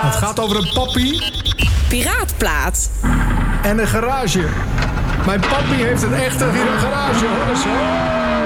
Het gaat over een pappie Piraatplaat. en een garage. Mijn pappie heeft een echte garage, hoor eens.